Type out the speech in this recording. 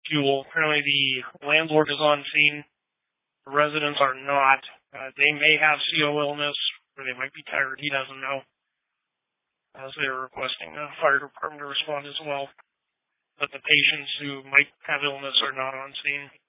fuel. Apparently the landlord is on scene. The residents are not. They may have CO illness, or they might be tired. He doesn't know. So they're requesting the fire department to respond as well. But the patients who might have illness are not on scene.